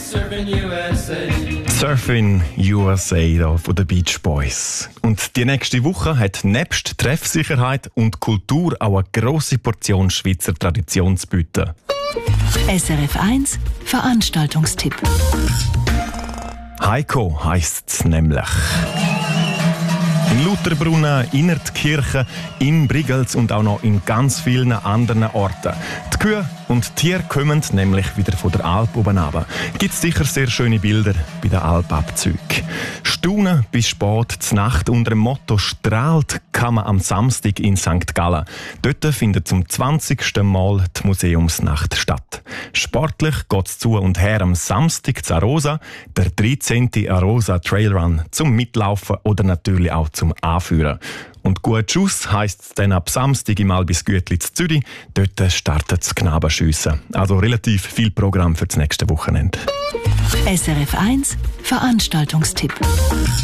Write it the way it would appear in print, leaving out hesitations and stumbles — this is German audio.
Surfing USA. Surfing USA hier von den Beach Boys. Und die nächste Woche hat nebst Treffsicherheit und Kultur auch eine grosse Portion Schweizer Tradition zu bieten. SRF 1 Veranstaltungstipp. Heiko heisst es nämlich. In Lutherbrunnen, in der Kirche, in Brigels und auch noch in ganz vielen anderen Orten. Die Kühe und die Tiere kommen nämlich wieder von der Alp oben runter. Gibt es sicher sehr schöne Bilder bei den Alpabzügen. Staunen bis spät zur Nacht unter dem Motto «Strahlt» kann man am Samstag in St. Gallen. Dort findet zum 20. Mal die Museumsnacht statt. Sportlich geht es zu und her am Samstag zu Arosa, der 13. Arosa Trailrun zum Mitlaufen oder natürlich auch zum Anführen. Und gut Schuss heisst es dann ab Samstag im Albis Gütli zu Zürich. Dort startet das Knabenschiessen. Also relativ viel Programm für das nächste Wochenende. SRF 1 Veranstaltungstipp.